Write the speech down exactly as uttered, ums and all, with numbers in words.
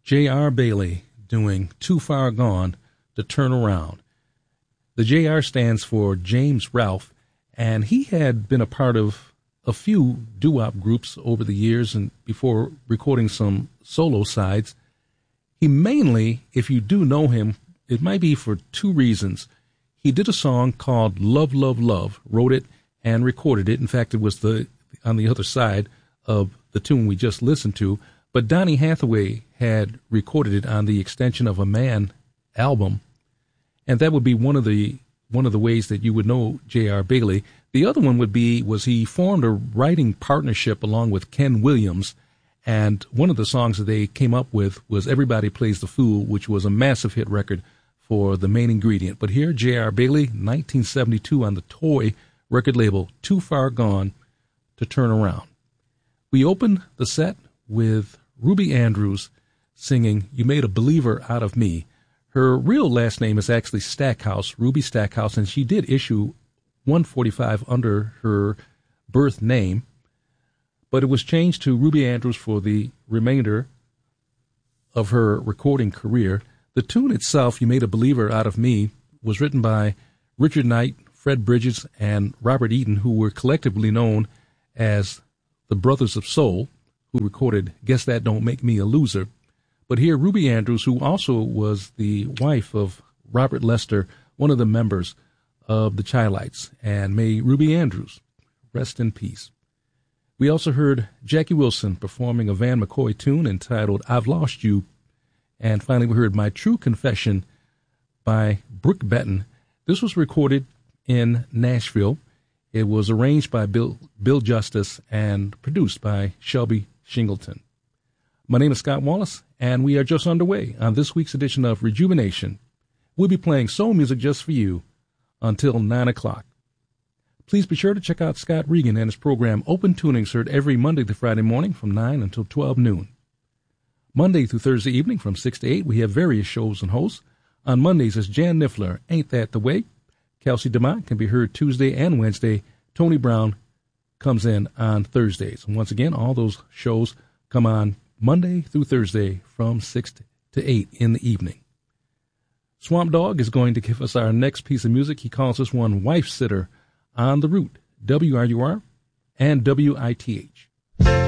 J R. Bailey doing Too Far Gone to Turn Around. The J R stands for James Ralph, and he had been a part of a few doo-wop groups over the years and before recording some solo sides. He mainly, if you do know him, it might be for two reasons. He did a song called Love, Love, Love, wrote it and recorded it. In fact, it was the on the other side of the tune we just listened to. But Donny Hathaway had recorded it on the Extension of a Man album, and that would be one of the one of the ways that you would know J R. Bailey. The other one would be was he formed a writing partnership along with Ken Williams, and one of the songs that they came up with was Everybody Plays the Fool, which was a massive hit record for the Main Ingredient. But here, J R. Bailey, nineteen seventy-two, on the Toy record label, Too Far Gone to Turn Around. We opened the set with Ruby Andrews singing You Made a Believer Out of Me. Her real last name is actually Stackhouse, Ruby Stackhouse, and she did issue one forty-five under her birth name, but it was changed to Ruby Andrews for the remainder of her recording career. The tune itself, You Made a Believer Out of Me, was written by Richard Knight, Fred Bridges, and Robert Eaton, who were collectively known as the Brothers of Soul, who recorded Guess That Don't Make Me a Loser. But here, Ruby Andrews, who also was the wife of Robert Lester, one of the members of the Chi-Lites, and may Ruby Andrews rest in peace. We also heard Jackie Wilson performing a Van McCoy tune entitled I've Lost You. And finally, we heard My True Confession by Brooke Benton. This was recorded in Nashville. It was arranged by Bill, Bill Justice and produced by Shelby Shingleton. My name is Scott Wallace, and we are just underway on this week's edition of Rejuvenation. We'll be playing soul music just for you until nine o'clock. Please be sure to check out Scott Regan and his program Open Tunings, heard every Monday to Friday morning from nine until twelve noon. Monday through Thursday evening from six to eight, we have various shows and hosts. On Mondays, it's Jan Niffler, Ain't That the Way? Kelsey DeMott can be heard Tuesday and Wednesday. Tony Brown comes in on Thursdays. And once again, all those shows come on Monday through Thursday from six to eight in the evening. Swamp Dogg is going to give us our next piece of music. He calls this one Wife Sitter on the Root, W R U R and W I T H.